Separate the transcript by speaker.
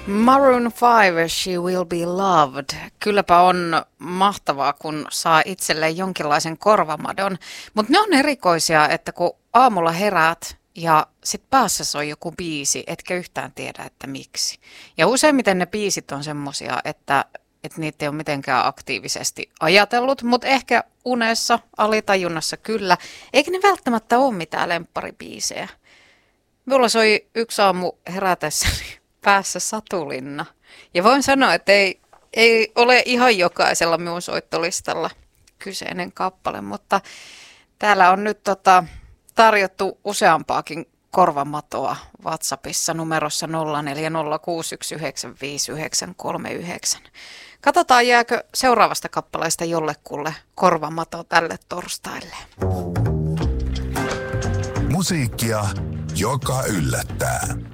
Speaker 1: Maroon 5, She Will Be Loved. Kylläpä on mahtavaa, kun saa itselleen jonkinlaisen korvamadon. Mutta ne on erikoisia, että kun aamulla heräät ja sit päässä on joku biisi, etkä yhtään tiedä, että miksi. Ja useimmiten ne biisit on semmosia, että niitä ei ole mitenkään aktiivisesti ajatellut, mutta ehkä unessa, alitajunnassa kyllä. Eikä ne välttämättä ole mitään lempparibiisejä. Mulla soi yksi aamu herätessäni päässä Satulinna. Ja voin sanoa, että ei ole ihan jokaisella minun soittolistalla kyseinen kappale, mutta täällä on nyt tarjottu useampaakin korvamatoa WhatsAppissa numerossa 0406195939. Katsotaan, jääkö seuraavasta kappaleesta jollekulle korvamato tälle torstaille.
Speaker 2: Musiikkia, joka yllättää.